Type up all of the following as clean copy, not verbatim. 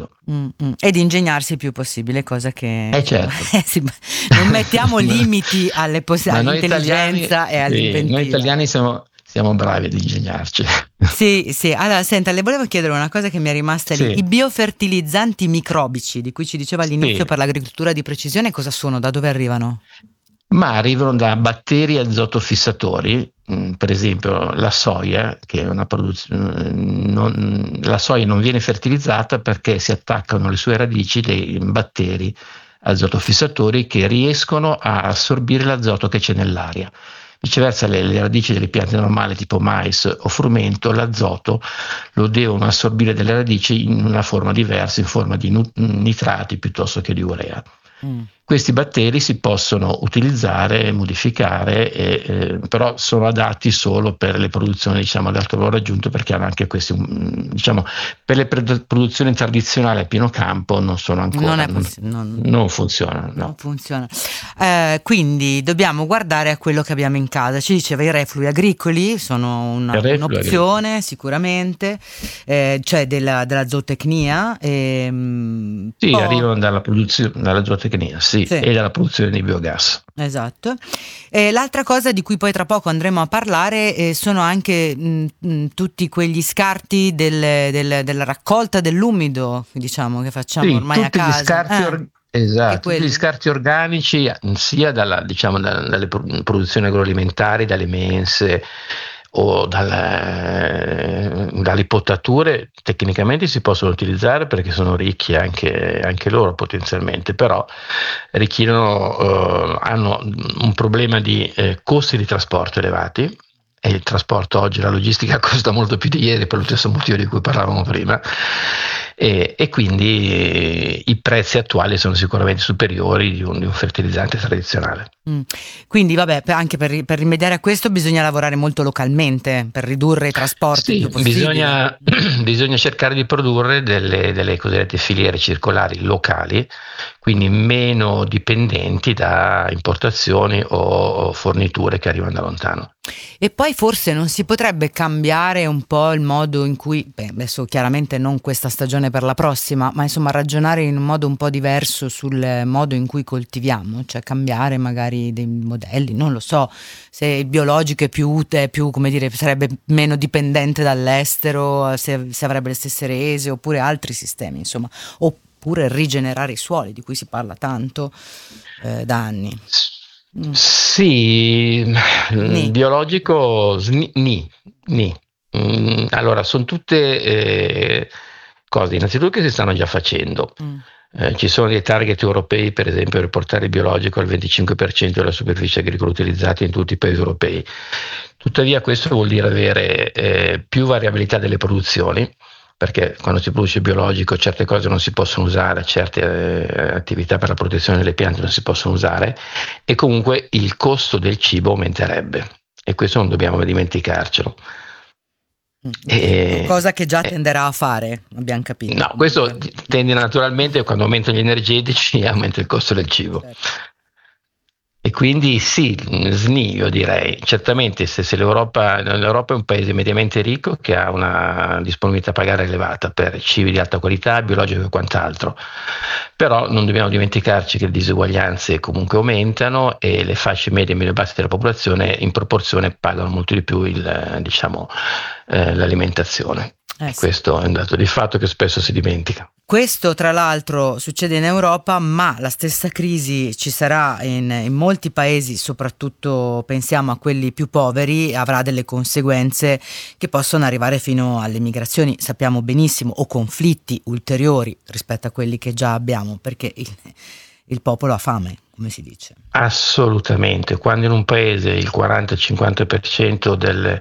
adesso. E di ingegnarsi il più possibile, cosa che Certo. non mettiamo limiti all'intelligenza e all'inventiva. Noi italiani siamo bravi ad ingegnarci. Sì, allora senta, le volevo chiedere una cosa che mi è rimasta lì. Sì. I biofertilizzanti microbici di cui ci diceva all'inizio per l'agricoltura di precisione, cosa sono? Da dove arrivano? Ma arrivano da batteri azotofissatori, per esempio la soia, che è una la soia non viene fertilizzata perché si attaccano alle sue radici dei batteri azotofissatori che riescono a assorbire l'azoto che c'è nell'aria. Viceversa, le radici delle piante normali tipo mais o frumento, l'azoto lo devono assorbire dalle radici in una forma diversa, in forma di nitrati piuttosto che di urea. Questi batteri si possono utilizzare, modificare, però sono adatti solo per le produzioni, diciamo, ad alto valore aggiunto, perché hanno anche questi, diciamo, per le produzioni tradizionali a pieno campo non sono ancora, non funzionano. No. Non funziona. Quindi dobbiamo guardare a quello che abbiamo in casa. Ci diceva i reflui agricoli sono un'opzione sicuramente, cioè della zootecnia. Sì, arrivano dalla zootecnia, sì, e dalla produzione di biogas. Esatto. L'altra cosa di cui poi tra poco andremo a parlare sono anche tutti quegli scarti della raccolta dell'umido, diciamo, che facciamo ormai a casa. Esatto, tutti gli scarti organici, sia dalle produzioni agroalimentari, dalle mense o dalle potature, tecnicamente si possono utilizzare perché sono ricchi anche loro potenzialmente, però hanno un problema di costi di trasporto elevati, e il trasporto oggi, la logistica costa molto più di ieri per lo stesso motivo di cui parlavamo prima, e quindi i prezzi attuali sono sicuramente superiori di un fertilizzante tradizionale. Quindi vabbè, anche per rimediare a questo bisogna lavorare molto localmente per ridurre i trasporti il più possibile. Bisogna cercare di produrre delle cosiddette filiere circolari locali, quindi meno dipendenti da importazioni o forniture che arrivano da lontano. E poi forse non si potrebbe cambiare un po' il modo in cui, adesso chiaramente non questa stagione per la prossima, ma insomma ragionare in un modo un po' diverso sul modo in cui coltiviamo, cioè cambiare magari dei modelli, non lo so, se il biologico è più utile, come dire, sarebbe meno dipendente dall'estero, se avrebbe le stesse rese, oppure altri sistemi, insomma, oppure rigenerare i suoli, di cui si parla tanto da anni. Sì, biologico allora sono tutte cose innanzitutto che si stanno già facendo. Ci sono dei target europei, per esempio, per portare il biologico al 25% della superficie agricola utilizzata in tutti i paesi europei. Tuttavia questo vuol dire avere più variabilità delle produzioni, perché quando si produce biologico certe cose non si possono usare, certe attività per la protezione delle piante non si possono usare, e comunque il costo del cibo aumenterebbe, e questo non dobbiamo dimenticarcelo. Cosa che già tenderà a fare, abbiamo capito. No, questo tende naturalmente, quando aumentano gli energetici aumenta il costo del cibo. Certo. E quindi sì, SNI io direi, certamente se l'Europa è un paese mediamente ricco che ha una disponibilità a pagare elevata per cibi di alta qualità, biologico e quant'altro, però non dobbiamo dimenticarci che le diseguaglianze comunque aumentano e le fasce medie e medio-basse della popolazione in proporzione pagano molto di più l'alimentazione. E questo è un dato di fatto che spesso si dimentica. Questo tra l'altro succede in Europa, ma la stessa crisi ci sarà in molti paesi, soprattutto pensiamo a quelli più poveri, avrà delle conseguenze che possono arrivare fino alle migrazioni, sappiamo benissimo, o conflitti ulteriori rispetto a quelli che già abbiamo, perché il popolo ha fame, come si dice. Assolutamente, quando in un paese il 40-50% del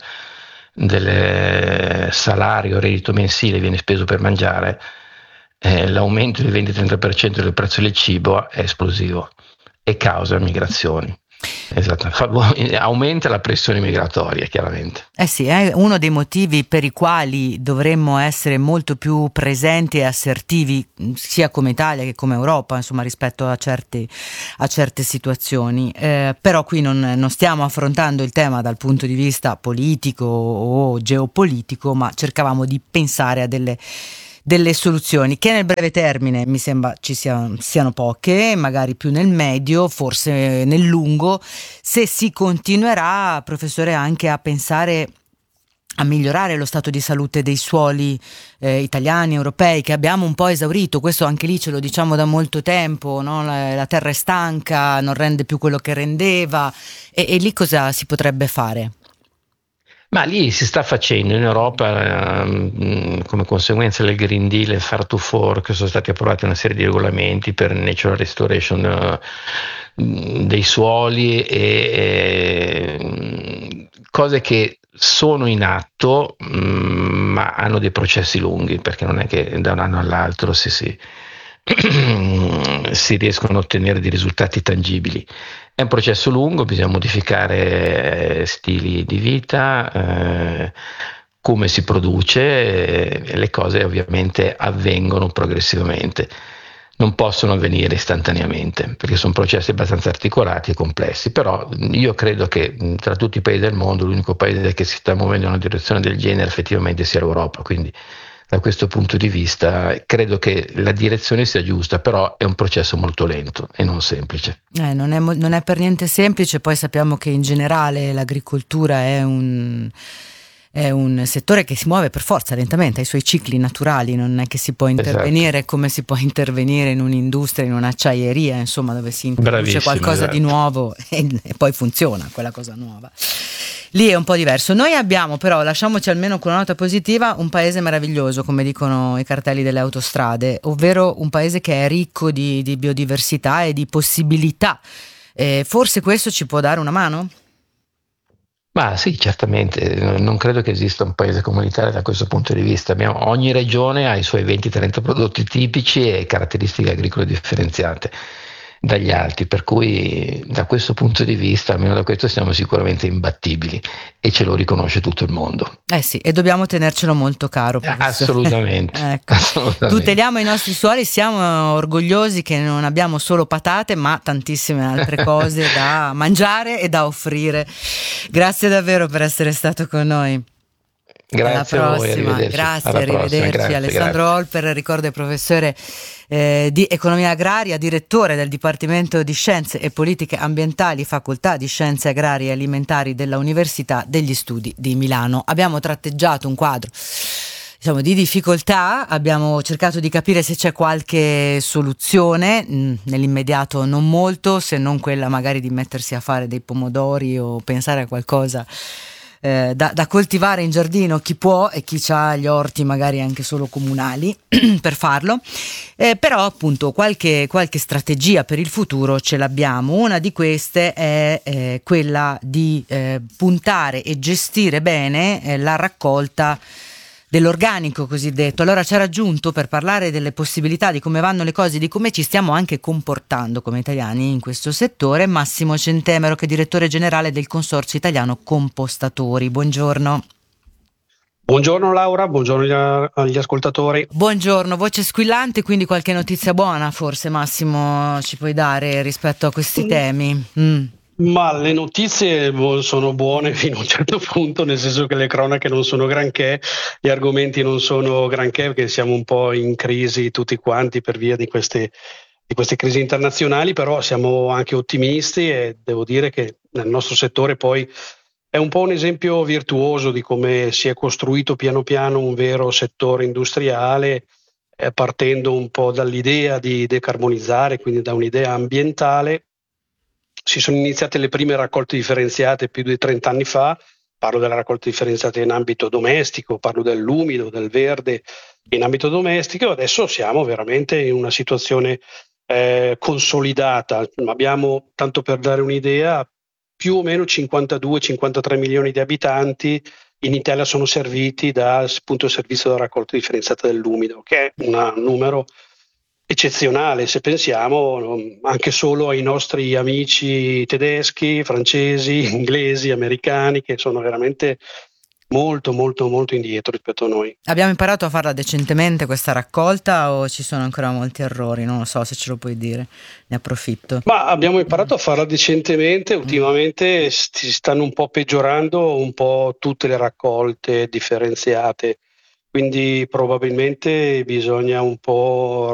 salario, reddito mensile viene speso per mangiare, l'aumento del 20-30% del prezzo del cibo è esplosivo e causa migrazioni. Esatto, aumenta la pressione migratoria, chiaramente. Sì, è uno dei motivi per i quali dovremmo essere molto più presenti e assertivi sia come Italia che come Europa, insomma, rispetto a certe situazioni. Però qui non stiamo affrontando il tema dal punto di vista politico o geopolitico, ma cercavamo di pensare a delle delle soluzioni che nel breve termine mi sembra siano poche, magari più nel medio, forse nel lungo, se si continuerà, professore, anche a pensare a migliorare lo stato di salute dei suoli italiani, europei, che abbiamo un po' esaurito. Questo anche lì ce lo diciamo da molto tempo, no? La terra è stanca, non rende più quello che rendeva, e lì cosa si potrebbe fare? Ma lì si sta facendo in Europa, come conseguenza del Green Deal e Farm to Fork, sono stati approvati una serie di regolamenti per natural restoration dei suoli e cose che sono in atto, ma hanno dei processi lunghi, perché non è che da un anno all'altro si riescono a ottenere dei risultati tangibili. È un processo lungo, bisogna modificare stili di vita, come si produce, e le cose ovviamente avvengono progressivamente. Non possono avvenire istantaneamente, perché sono processi abbastanza articolati e complessi, però io credo che tra tutti i paesi del mondo l'unico paese che si sta muovendo in una direzione del genere effettivamente sia l'Europa, quindi da questo punto di vista credo che la direzione sia giusta, però è un processo molto lento e non semplice. Non è per niente semplice, poi sappiamo che in generale l'agricoltura è un settore che si muove per forza lentamente, ha i suoi cicli naturali, non è che si può intervenire come si può intervenire in un'industria, in un'acciaieria, insomma, dove si introduce qualcosa di nuovo e poi funziona quella cosa nuova. Lì è un po' diverso. Noi abbiamo però, lasciamoci almeno con una nota positiva, un paese meraviglioso, come dicono i cartelli delle autostrade, ovvero un paese che è ricco di biodiversità e di possibilità. Forse questo ci può dare una mano? Ma sì, certamente, non credo che esista un paese comunitario da questo punto di vista. Ogni regione ha i suoi 20-30 prodotti tipici e caratteristiche agricole differenziate dagli altri, per cui da questo punto di vista, almeno da questo, siamo sicuramente imbattibili e ce lo riconosce tutto il mondo. Sì, e dobbiamo tenercelo molto caro, professore. Assolutamente, ecco. assolutamente. Tuteliamo i nostri suoli, siamo orgogliosi che non abbiamo solo patate, ma tantissime altre cose da mangiare e da offrire. Grazie davvero per essere stato con noi. Grazie alla a voi, prossima. arrivederci. Grazie, Alla arrivederci. prossima, grazie, Alessandro Olper, ricordo, è professore di economia agraria, direttore del Dipartimento di Scienze e Politiche Ambientali, Facoltà di Scienze Agrarie e Alimentari della Università degli Studi di Milano. Abbiamo tratteggiato un quadro, diciamo, di difficoltà, abbiamo cercato di capire se c'è qualche soluzione, nell'immediato non molto, se non quella magari di mettersi a fare dei pomodori o pensare a qualcosa da coltivare in giardino, chi può e chi ha gli orti magari anche solo comunali per farlo, però appunto qualche strategia per il futuro ce l'abbiamo. Una di queste è quella di puntare e gestire bene la raccolta dell'organico cosiddetto. Allora ci ha raggiunto per parlare delle possibilità, di come vanno le cose, di come ci stiamo anche comportando come italiani in questo settore, Massimo Centemero, che è direttore generale del Consorzio Italiano Compostatori. Buongiorno. Buongiorno Laura, buongiorno agli ascoltatori. Buongiorno, voce squillante, quindi qualche notizia buona forse, Massimo, ci puoi dare rispetto a questi temi? Ma le notizie sono buone fino a un certo punto, nel senso che le cronache non sono granché, gli argomenti non sono granché, perché siamo un po' in crisi tutti quanti per via di queste crisi internazionali, però siamo anche ottimisti e devo dire che nel nostro settore poi è un po' un esempio virtuoso di come si è costruito piano piano un vero settore industriale, partendo un po' dall'idea di decarbonizzare, quindi da un'idea ambientale. Si sono iniziate le prime raccolte differenziate più di 30 anni fa, parlo della raccolta differenziata in ambito domestico, parlo dell'umido, del verde in ambito domestico, adesso siamo veramente in una situazione consolidata. Abbiamo, tanto per dare un'idea, più o meno 52-53 milioni di abitanti in Italia sono serviti dal appunto servizio della raccolta differenziata dell'umido, che è un numero eccezionale se pensiamo anche solo ai nostri amici tedeschi, francesi, inglesi, americani, che sono veramente molto molto molto indietro rispetto a noi. Abbiamo imparato a farla decentemente questa raccolta o ci sono ancora molti errori? Non lo so se ce lo puoi dire, ne approfitto. Ma abbiamo imparato a farla decentemente, ultimamente si stanno un po' peggiorando un po' tutte le raccolte differenziate, quindi probabilmente bisogna un po'